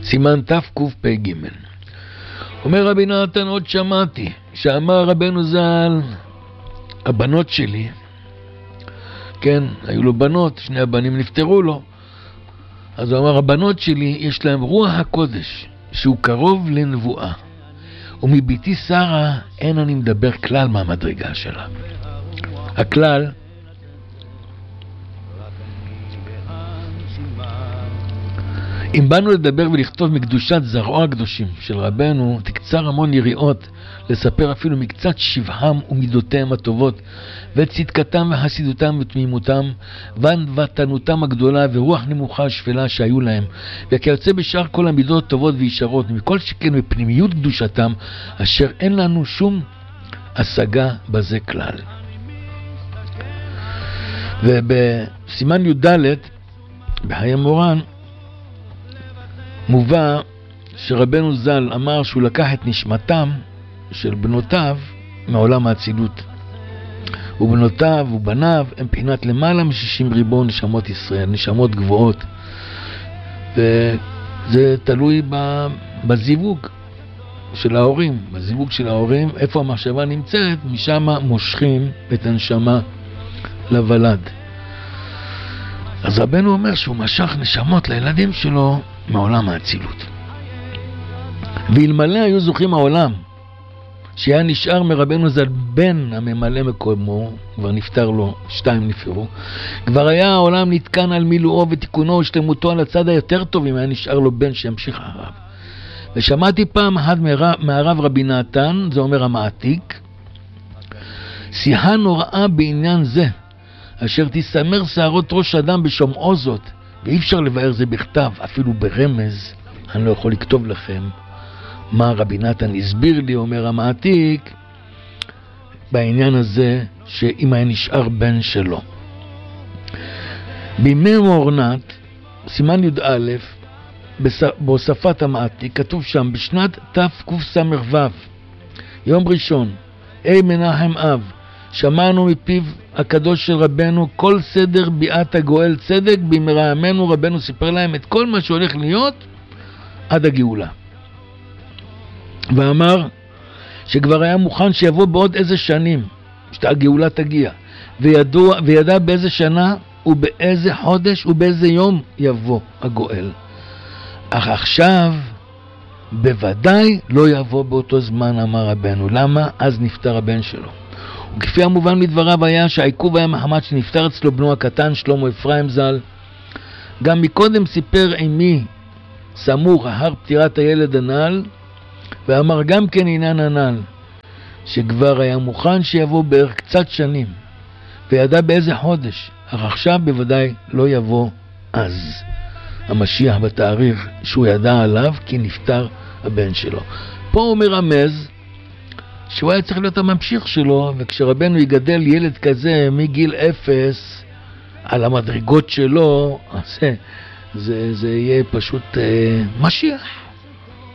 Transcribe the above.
סימן תקפ"ג. אומר רבי נתן, עוד שמעתי שאמר רבנו ז"ל, הבנות שלי, כן, היו לו בנות, שני הבנים נפטרו לו, אז הוא אמר, הבנות שלי יש להם רוח הקודש שהוא קרוב לנבואה, ומביתי שרה אין אני מדבר כלל מהמדרגה שלה. הכלל, אם באנו לדבר ולכתוב מקדושת זרעו הקדושים של רבנו, תקצר המון יריעות לספר אפילו מקצת שבחם ומידותיהם הטובות, וצדקתם וחסידותם ותמימותם, וענוותנותם הגדולה ורוח נמוכה שפלה שהיו להם, וכיוצא בשאר כל המידות טובות וישרות, מכל שכן בפנימיות קדושתם, אשר אין לנו שום השגה בזה כלל. ובסימן י"ד בחיי מורן מובא שרבנו ז"ל אמר שהוא לקח את נשמתם של בנותיו מעולם האצילות, ובנותיו ובניו הם בחינת למעלה מ-60 ריבון נשמות ישראל, נשמות גבוהות, וזה תלוי בזיווג של ההורים. בזיווג של ההורים, איפה המחשבה נמצאת, משם מושכים את הנשמה לוולד. אז רבנו אומר שהוא משך נשמות לילדים שלו מעולם האצילות. ואלמלא היו זוכים העולם שהיה נשאר מרבנו ז"ל בן הממלא מקומו, כבר נפטר לו, 2 נפטרו, כבר היה העולם נתקן על מילואו ותיקונו ושלמותו על הצד היותר טוב אם היה נשאר לו בן שימשיך אחריו. ושמעתי פעם אחת מהרב רבי נתן, זה אומר המעתיק, שיחה נוראה בעניין זה, אשר תסמר שערות ראש אדם בשומעו זאת, ואי אפשר לבאר זה בכתב, אפילו ברמז, אני לא יכול לכתוב לכם מה רבי נתן הסביר לי, אומר המעתיק, בעניין הזה שאם היה נשאר בן שלו. בימי מורנת, סימן י"א, בהוספת המעתיק, כתוב שם, בשנת תקס"ו, יום ראשון, מנחם אב, שמענו מפיו הקדוש של רבנו כל סדר ביאת הגואל צדק, במהרה ימינו רבנו סיפר להם את כל מה שהולך להיות עד הגאולה. ואמר שכבר היה מוכן שיבוא בעוד איזה שנים שהגאולה תגיע, וידע באיזה שנה ובאיזה חודש ובאיזה יום יבוא הגואל. אך עכשיו בוודאי לא יבוא באותו זמן, אמר רבנו. למה? אז נפטר הבן שלו. וכפי המובן מדבריו היה שהעיכוב היה מחמת שנפטר אצלו בנו הקטן שלמה אפרים ז"ל. גם מקודם סיפר עמי סמוך אחר פטירת הילד הנ"ל, ואמר גם כן עניין הנ"ל, שכבר היה מוכן שיבוא בערך קצת שנים, וידע באיזה חודש, אך עכשיו בוודאי לא יבוא אז המשיח בתאריך שהוא ידע עליו, כי נפטר הבן שלו. פה הוא מרמז שהוא היה צריך להיות הממשיך שלו, וכשרבנו יגדל ילד כזה מגיל 0 על המדרגות שלו, זה יהיה פשוט משיח.